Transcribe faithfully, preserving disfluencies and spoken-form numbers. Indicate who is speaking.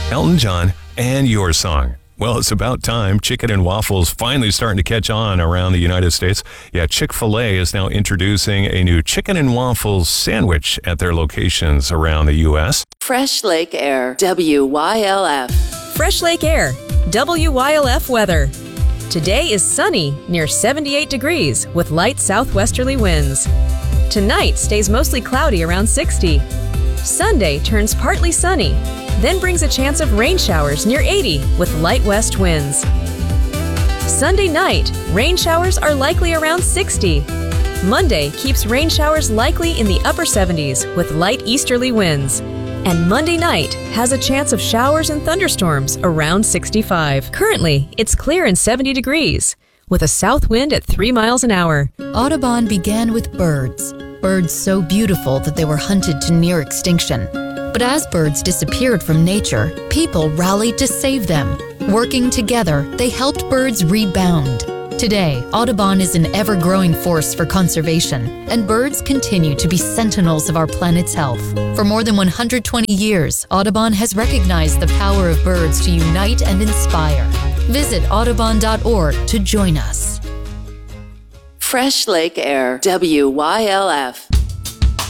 Speaker 1: Elton John, and your song. Well, it's about time. Chicken and waffles finally starting to catch on around the United States. Yeah, Chick-fil-A is now introducing a new chicken and waffles sandwich at their locations around the U S.
Speaker 2: Fresh Lake Air, W Y L F.
Speaker 3: Fresh Lake Air, W Y L F weather. Today is sunny, near seventy-eight degrees, with light southwesterly winds. Tonight stays mostly cloudy around sixty. Sunday turns partly sunny, then brings a chance of rain showers near eighty with light west winds. Sunday night, rain showers are likely around sixty. Monday keeps rain showers likely in the upper seventies with light easterly winds. And Monday night has a chance of showers and thunderstorms around sixty-five. Currently, it's clear and seventy degrees, with a south wind at three miles an hour.
Speaker 4: Audubon began with birds. Birds so beautiful that they were hunted to near extinction. But as birds disappeared from nature, people rallied to save them. Working together, they helped birds rebound. Today, Audubon is an ever-growing force for conservation, and birds continue to be sentinels of our planet's health. For more than one hundred twenty years, Audubon has recognized the power of birds to unite and inspire. Visit audubon dot org to join us.
Speaker 2: Fresh Lake Air, W Y L F.